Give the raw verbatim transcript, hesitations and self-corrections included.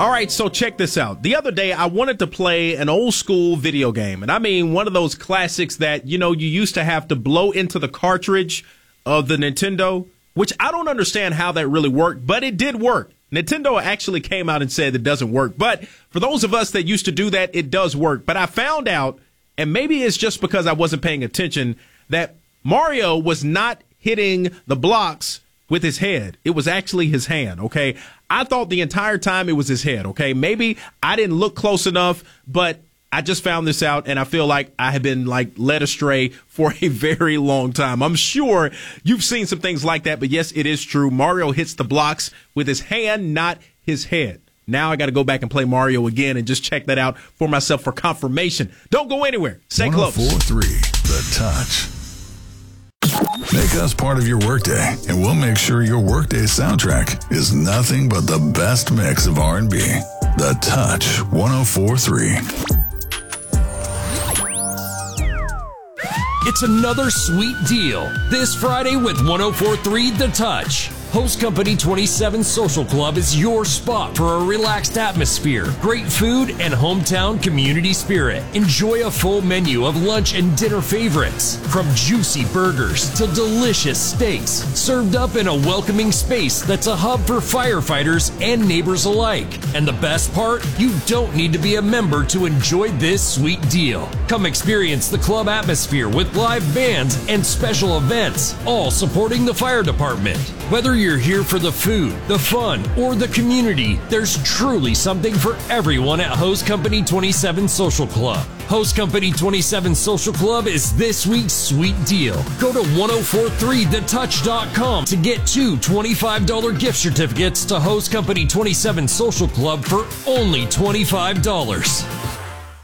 All right, so check this out. The other day, I wanted to play an old school video game. And I mean, one of those classics that, you know, you used to have to blow into the cartridge of the Nintendo, which I don't understand how that really worked, but it did work. Nintendo actually came out and said it doesn't work. But for those of us that used to do that, it does work. But I found out, and maybe it's just because I wasn't paying attention, that Mario was not hitting the blocks with his head. It was actually his hand, okay? I thought the entire time it was his head, okay? Maybe I didn't look close enough, but I just found this out, and I feel like I have been, like, led astray for a very long time. I'm sure you've seen some things like that, but yes, it is true. Mario hits the blocks with his hand, not his head. Now I got to go back and play Mario again and just check that out for myself for confirmation. Don't go anywhere. Stay close. one oh four point three The Touch. Make us part of your workday, and we'll make sure your workday soundtrack is nothing but the best mix of R and B. The Touch one oh four point three. It's another sweet deal this Friday with one oh four point three The Touch. Host Company twenty-seven Social Club is your spot for a relaxed atmosphere, great food, and hometown community spirit. Enjoy a full menu of lunch and dinner favorites, from juicy burgers to delicious steaks, served up in a welcoming space that's a hub for firefighters and neighbors alike. And the best part? You don't need to be a member to enjoy this sweet deal. Come experience the club atmosphere with live bands and special events, all supporting the fire department. Whether you're here for the food, the fun, or the community, there's truly something for everyone at Host Company twenty-seven Social Club. Host Company twenty-seven Social Club is this week's sweet deal. Go to ten forty-three the touch dot com to get two twenty-five dollars gift certificates to Host Company twenty-seven Social Club for only twenty-five dollars.